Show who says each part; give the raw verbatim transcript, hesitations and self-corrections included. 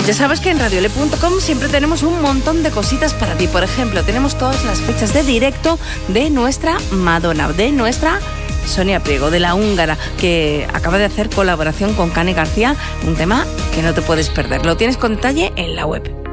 Speaker 1: Ya sabes que en radiole punto com siempre tenemos un montón de cositas para ti. Por ejemplo, tenemos todas las fechas de directo de nuestra Madonna, de nuestra Sonia Priego, de la húngara, que acaba de hacer colaboración con Kane García, un tema que no te puedes perder. Lo tienes con detalle en la web.